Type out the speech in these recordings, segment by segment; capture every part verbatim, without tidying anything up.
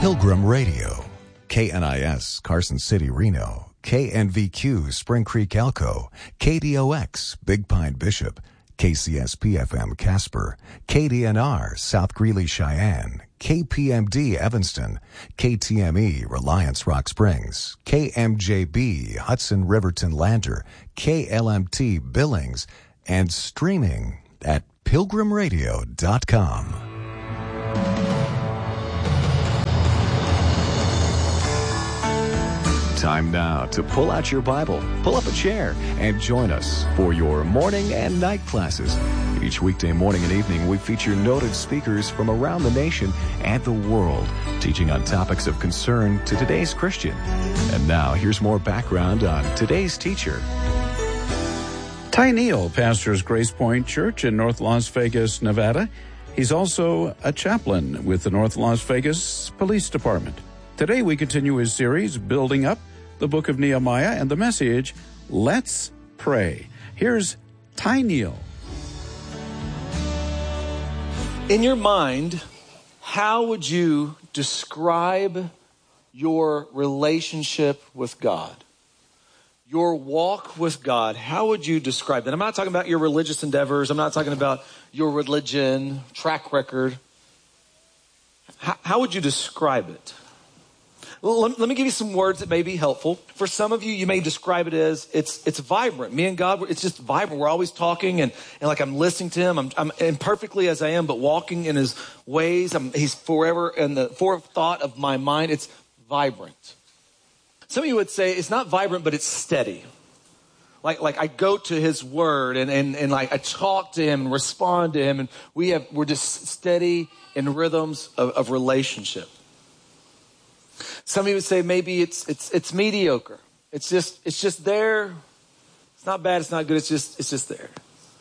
Pilgrim Radio, K N I S Carson City, Reno, K N V Q Spring Creek, Elko, K D O X Big Pine Bishop, K C S P F M Casper, K D N R South Greeley, Cheyenne, K P M D Evanston, K T M E Reliance Rock Springs, K M J B Hudson Riverton Lander, K L M T Billings, and streaming at pilgrim radio dot com. Time now to pull out your Bible, pull up a chair, and join us for your morning and night classes. Each weekday morning and evening, we feature noted speakers from around the nation and the world, teaching on topics of concern to today's Christian. And now, here's more background on today's teacher. Ty Neal pastors Grace Point Church in North Las Vegas, Nevada. He's also a chaplain with the North Las Vegas Police Department. Today we continue his series, Building Up the Book of Nehemiah, and the message, Let's Pray. Here's Ty Neal. In your mind, how would you describe your relationship with God? Your walk with God, how would you describe that? I'm not talking about your religious endeavors. I'm not talking about your religion, track record. How, how would you describe it? Well, let, let me give you some words that may be helpful. For some of you, you may describe it as it's it's vibrant. Me and God, it's just vibrant. We're always talking, and, and like I'm listening to him. I'm, I'm imperfectly as I am, but walking in his ways. I'm, he's forever in the forethought of my mind. It's vibrant. Some of you would say it's not vibrant, but it's steady. Like like I go to his word, and, and, and like I talk to him and respond to him, and we have we're just steady in rhythms of, of relationship. Some of you would say maybe it's it's it's mediocre. It's just it's just there. It's not bad. It's not good. It's just it's just there.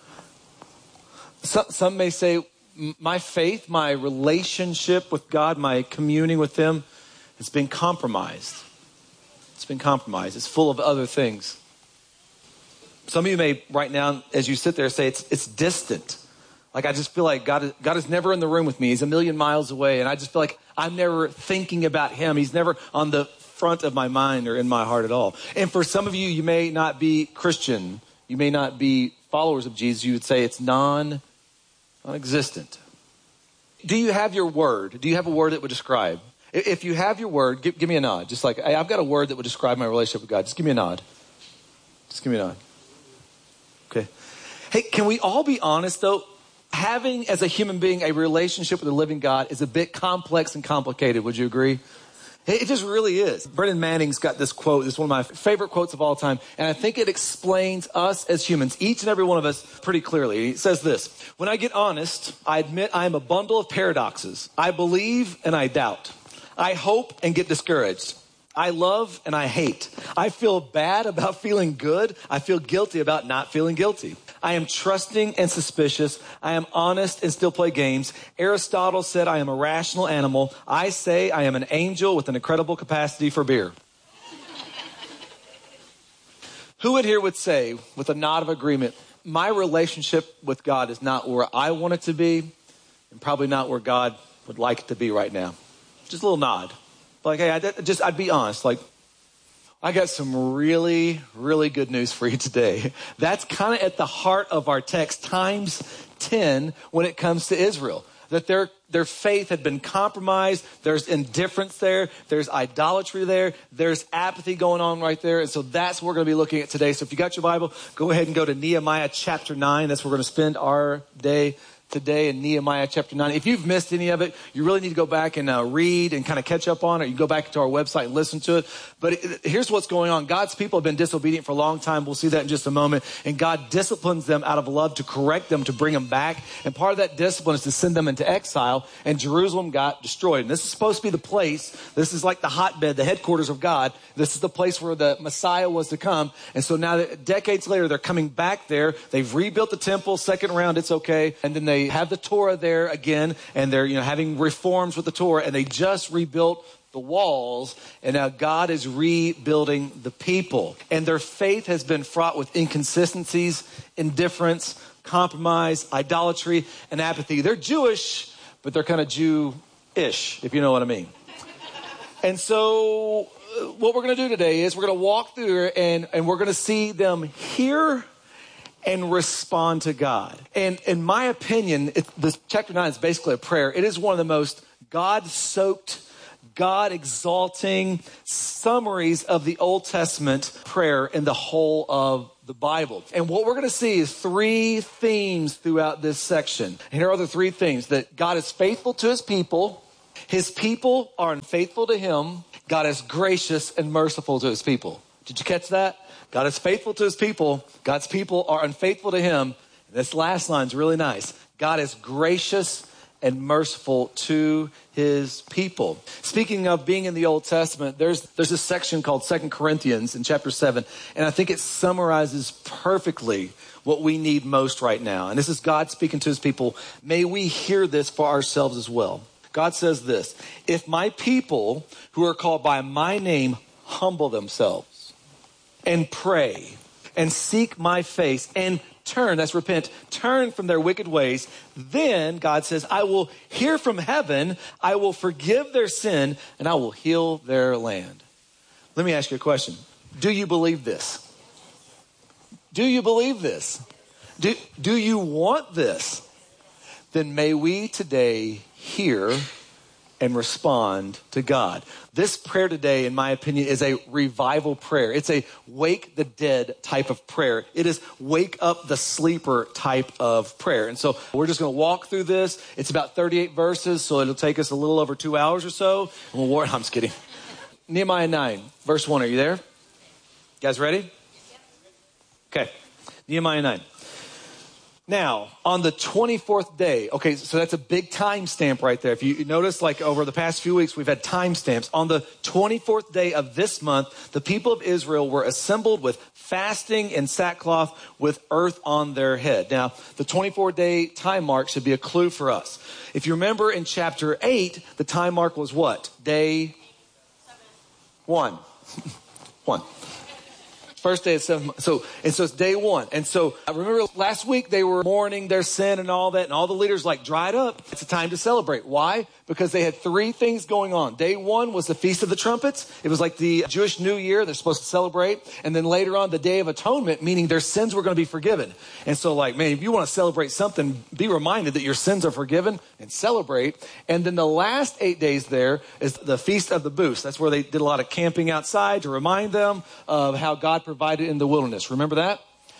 Some some may say my faith, my relationship with God, my communing with him has been compromised. It's been compromised. It's full of other things. Some of you may right now, as you sit there, say it's it's distant. Like I just feel like God is, God is never in the room with me. He's a million miles away. And I just feel like I'm never thinking about him. He's never on the front of my mind or in my heart at all. And for some of you, you may not be Christian. You may not be followers of Jesus. You would say it's non, non-existent. Do you have your word? Do you have a word that would describe? If you have your word, give, give me a nod. Just like, hey, I've got a word that would describe my relationship with God. Just give me a nod. Just give me a nod. Okay. Hey, can we all be honest though? Having, as a human being, a relationship with the living God is a bit complex and complicated. Would you agree? It just really is. Brennan Manning's got this quote. It's one of my favorite quotes of all time. And I think it explains us as humans, each and every one of us, pretty clearly. It says this: when I get honest, I admit I am a bundle of paradoxes. I believe and I doubt. I hope and get discouraged. I love and I hate. I feel bad about feeling good. I feel guilty about not feeling guilty. I am trusting and suspicious. I am honest and still play games. Aristotle said I am a rational animal. I say I am an angel with an incredible capacity for beer. Who in here would say, with a nod of agreement, my relationship with God is not where I want it to be, and probably not where God would like it to be right now? Just a little nod. Like, hey, I just, I'd be honest. Like, I got some really, really good news for you today. That's kind of at the heart of our text, times ten, when it comes to Israel. That their their faith had been compromised. There's indifference there. There's idolatry there. There's apathy going on right there. And so that's what we're going to be looking at today. So if you got your Bible, go ahead and go to Nehemiah chapter nine. That's where we're going to spend our day today in Nehemiah chapter nine. If you've missed any of it, you really need to go back and uh, read and kind of catch up on it. You can go back to our website and listen to it. But it, here's what's going on. God's people have been disobedient for a long time. We'll see that in just a moment. And God disciplines them out of love to correct them, to bring them back. And part of that discipline is to send them into exile. And Jerusalem got destroyed. And this is supposed to be the place. This is like the hotbed, the headquarters of God. This is the place where the Messiah was to come. And so now, decades later, they're coming back there. They've rebuilt the temple. Second round, it's okay. And then they have the Torah there again, and they're, you know, having reforms with the Torah, and they just rebuilt the walls, and now God is rebuilding the people. And their faith has been fraught with inconsistencies, indifference, compromise, idolatry, and apathy. They're Jewish, but they're kind of Jew-ish, if you know what I mean. And so uh, what we're going to do today is we're going to walk through here and, and we're going to see them hear and respond to God. And in my opinion, it, this chapter nine is basically a prayer. It is one of the most God-soaked, God-exalting summaries of the Old Testament prayer in the whole of the Bible. And what we're going to see is three themes throughout this section. And here are the three things: that God is faithful to his people, his people are unfaithful to him, God is gracious and merciful to his people. Did you catch that? God is faithful to his people, God's people are unfaithful to him. This last line is really nice. God is gracious and merciful to his people. Speaking of being in the Old Testament, there's there's a section called Second Corinthians in chapter seven, and I think it summarizes perfectly what we need most right now. And this is God speaking to his people. May we hear this for ourselves as well. God says this: if my people who are called by my name humble themselves and pray and seek my face and turn, that's repent, turn from their wicked ways, then God says, I will hear from heaven, I will forgive their sin, and I will heal their land. Let me ask you a question. Do you believe this? Do you believe this? Do, do you want this? Then may we today hear and respond to God. This prayer today, in my opinion, is a revival prayer. It's a wake the dead type of prayer. It is wake up the sleeper type of prayer. And so we're just going to walk through this. It's about thirty-eight verses, so it'll take us a little over two hours or so. And we'll war- I'm just kidding. Nehemiah nine, verse one. Are you there? You guys ready? Okay. Nehemiah nine. Now, on the twenty-fourth day, okay, so that's a big time stamp right there. If you notice, like over the past few weeks, we've had time stamps. On the twenty-fourth day of this month, the people of Israel were assembled with fasting and sackcloth with earth on their head. Now, the twenty-four day time mark should be a clue for us. If you remember in chapter eight, the time mark was what? Day one. One. First day of seven months. So, and so it's day one. And so I remember last week they were mourning their sin and all that. And all the leaders like dried up. It's a time to celebrate. Why? Because they had three things going on. Day one was the Feast of the Trumpets. It was like the Jewish New Year. They're supposed to celebrate. And then later on, the Day of Atonement, meaning their sins were going to be forgiven. And so like, man, if you want to celebrate something, be reminded that your sins are forgiven and celebrate. And then the last eight days there is the Feast of the Booths. That's where they did a lot of camping outside to remind them of how God provided in the wilderness. Remember that?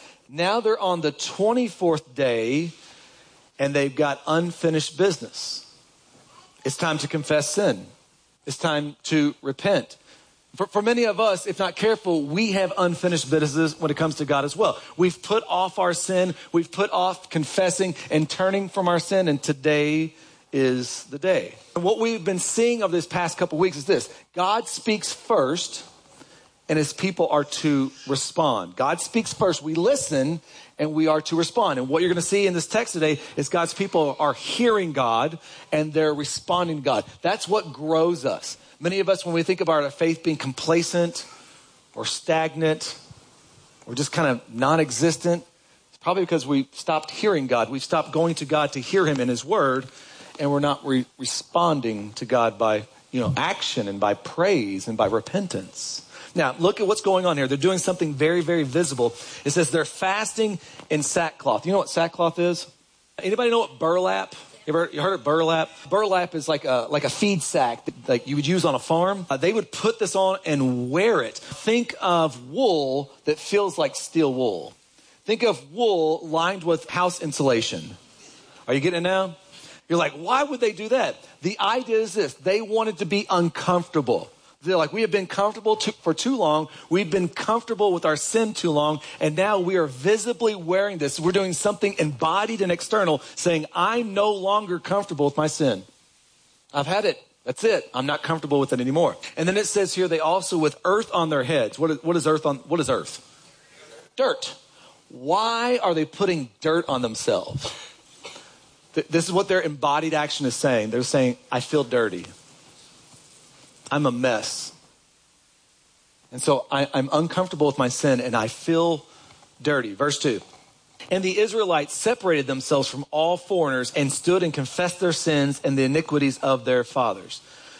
Now they're on the twenty-fourth day and they've got unfinished business. It's time to confess sin. It's time to repent. For, for many of us, if not careful, we have unfinished business when it comes to God as well. We've put off our sin. We've put off confessing and turning from our sin. And today is the day. And what we've been seeing over this past couple weeks is this: God speaks first, and his people are to respond. God speaks first. We listen, and we are to respond. And what you're going to see in this text today is God's people are hearing God, and they're responding to God. That's what grows us. Many of us, when we think about our faith being complacent or stagnant or just kind of non-existent, it's probably because we stopped hearing God. We've stopped going to God to hear him in his word, and we're not re- responding to God by, you know, action and by praise and by repentance. Now, look at what's going on here. They're doing something very, very visible. It says they're fasting in sackcloth. You know what sackcloth is? Anybody know what burlap? You ever you heard of burlap? Burlap is like a like a feed sack that like you would use on a farm. Uh, they would put this on and wear it. Think of wool that feels like steel wool. Think of wool lined with house insulation. Are you getting it now? You're like, why would they do that? The idea is this: they wanted to be uncomfortable. They're like, we have been comfortable to, for too long. We've been comfortable with our sin too long. And now we are visibly wearing this. We're doing something embodied and external, saying, I'm no longer comfortable with my sin. I've had it. That's it. I'm not comfortable with it anymore. And then it says here, they also with earth on their heads. What is, what is earth on? What is earth? Dirt. Why are they putting dirt on themselves? This is what their embodied action is saying. They're saying, I feel dirty. I'm a mess. And so I, I'm uncomfortable with my sin and I feel dirty. Verse two. And the Israelites separated themselves from all foreigners and stood and confessed their sins and the iniquities of their fathers.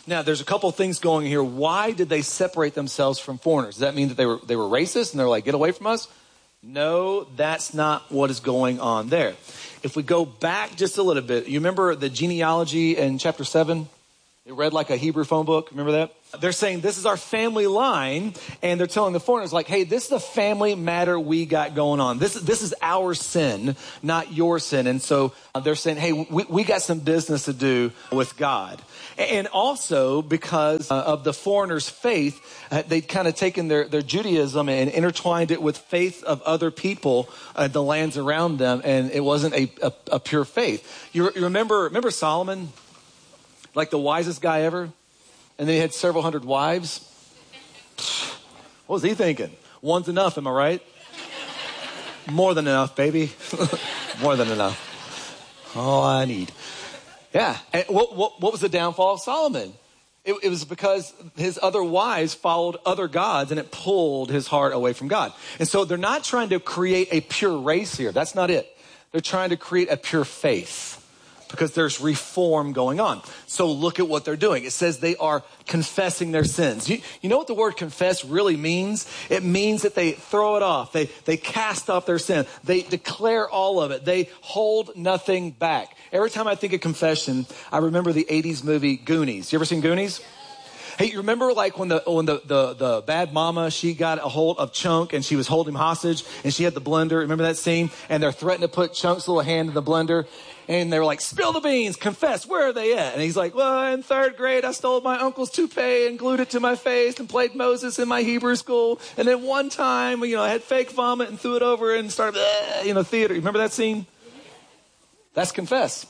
Now, there's a couple things going here. Why did they separate themselves from foreigners? Does that mean that they were they were racist and they're like, get away from us? No, that's not what is going on there. If we go back just a little bit, you remember the genealogy in chapter seven? It read like a Hebrew phone book. Remember that? They're saying this is our family line, and they're telling the foreigners like, hey, this is the family matter we got going on. This, this is our sin, not your sin. And so uh, they're saying, hey, we, we got some business to do with God. And also because uh, of the foreigners' faith, uh, they'd kind of taken their, their Judaism and intertwined it with faith of other people, uh, the lands around them, and it wasn't a, a, a pure faith. You, you remember, remember Solomon? Like the wisest guy ever? And then he had several hundred wives. What was he thinking? One's enough, am I right? More than enough, baby. More than enough. All I need. Yeah. And what, what, what was the downfall of Solomon? It, it was because his other wives followed other gods, and it pulled his heart away from God. And so they're not trying to create a pure race here. That's not it. They're trying to create a pure faith, because there's reform going on. So look at what they're doing. It says they are confessing their sins. You, you know what the word confess really means? It means that they throw it off. They, they cast off their sin. They declare all of it. They hold nothing back. Every time I think of confession, I remember the eighties movie Goonies. You ever seen Goonies? Hey, you remember like when the when the, the, the bad mama, she got a hold of Chunk and she was holding him hostage and she had the blender. Remember that scene? And they're threatening to put Chunk's little hand in the blender. And they were like, spill the beans, confess, where are they at? And he's like, well, in third grade, I stole my uncle's toupee and glued it to my face and played Moses in my Hebrew school. And then one time, you know, I had fake vomit and threw it over and started, uh, you know, theater. Remember that scene? That's confess.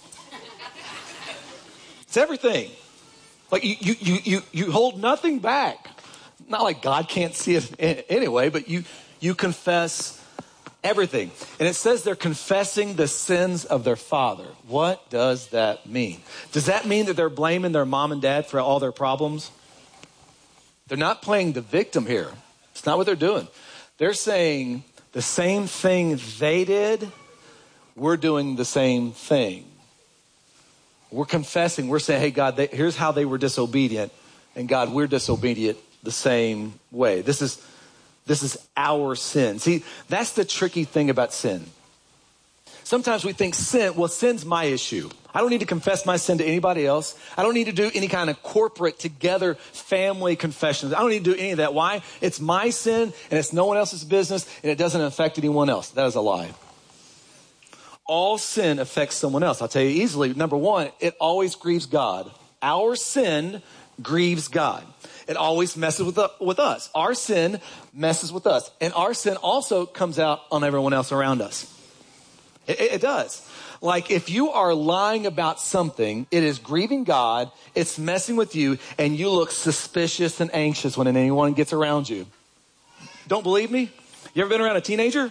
It's everything. Like you, you, you, you, you hold nothing back. Not like God can't see it anyway, but you, you confess everything. And it says they're confessing the sins of their father. What does that mean? Does that mean that they're blaming their mom and dad for all their problems? They're not playing the victim here. It's not what they're doing. They're saying the same thing they did, we're doing the same thing. We're confessing. We're saying, hey, God, they, here's how they were disobedient. And God, we're disobedient the same way. This is This is our sin. See, that's the tricky thing about sin. Sometimes we think sin, well, sin's my issue. I don't need to confess my sin to anybody else. I don't need to do any kind of corporate together family confessions. I don't need to do any of that. Why? It's my sin and it's no one else's business and it doesn't affect anyone else. That is a lie. All sin affects someone else. I'll tell you easily. Number one, it always grieves God. Our sin grieves God. It always messes with, the, with us. Our sin messes with us. And our sin also comes out on everyone else around us. It, it, it does. Like if you are lying about something, it is grieving God, it's messing with you, and you look suspicious and anxious when anyone gets around you. Don't believe me? You ever been around a teenager?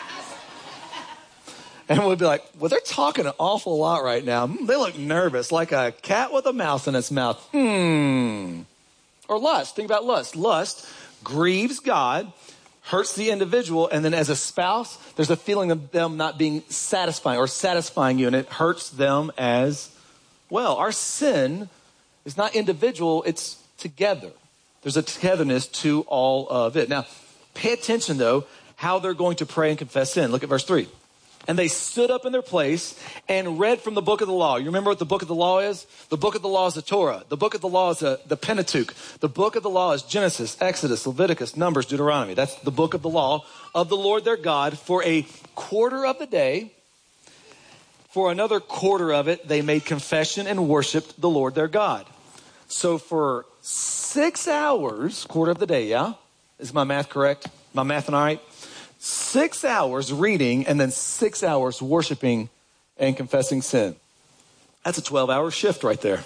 And we'll be like, well, they're talking an awful lot right now. They look nervous, like a cat with a mouse in its mouth. Hmm. Or lust. Think about lust. Lust grieves God, hurts the individual, and then as a spouse, there's a feeling of them not being satisfying or satisfying you, and it hurts them as well. Our sin is not individual, it's together. There's a togetherness to all of it. Now, pay attention, though, how they're going to pray and confess sin. Look at verse three. And they stood up in their place and read from the book of the law. You remember what the book of the law is? The book of the law is the Torah. The book of the law is the, the Pentateuch. The book of the law is Genesis, Exodus, Leviticus, Numbers, Deuteronomy. That's the book of the law of the Lord their God. For a quarter of the day, for another quarter of it, they made confession and worshiped the Lord their God. So for six hours, quarter of the day, yeah? Is my math correct? My math all right? Six hours reading and then six hours worshiping and confessing sin. That's a twelve-hour shift right there.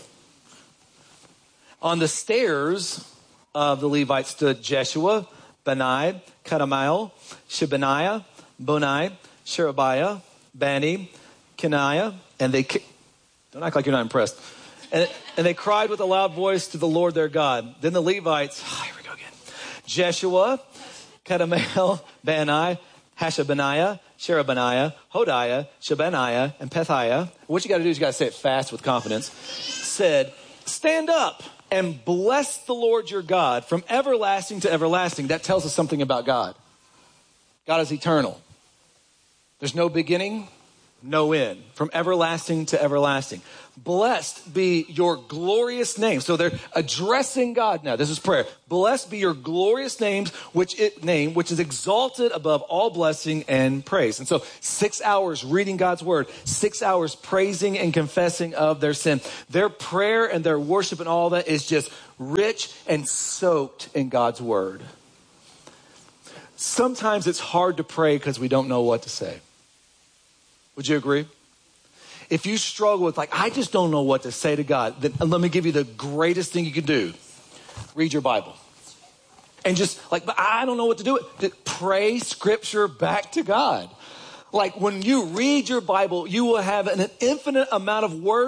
On the stairs of the Levites stood Jeshua, Benai, Kadmiel, Shebaniah, Bonai, Sherebiah, Bani, Kenaiah, and they don't act like you're not impressed. And, and they cried with a loud voice to the Lord their God. Then the Levites, oh, here we go again. Jeshua, Kadmiel, Bani, Hashabaniah, Sherebaniah, Hodiah, Shebaniah, and Pethiah. What you got to do is you got to say it fast with confidence. Said, stand up and bless the Lord your God from everlasting to everlasting. That tells us something about God. God is eternal. There's no beginning, no end. From everlasting to everlasting. Blessed be your glorious name. So they're addressing God now. This is prayer. Blessed be your glorious names, which it, name, which is exalted above all blessing and praise. And so six hours reading God's word, six hours praising and confessing of their sin. Their prayer and their worship and all that is just rich and soaked in God's word. Sometimes it's hard to pray because we don't know what to say. Would you agree? If you struggle with like, I just don't know what to say to God, then let me give you the greatest thing you can do. Read your Bible. And just like, but I don't know what to do. Just pray scripture back to God. Like when you read your Bible, you will have an infinite amount of words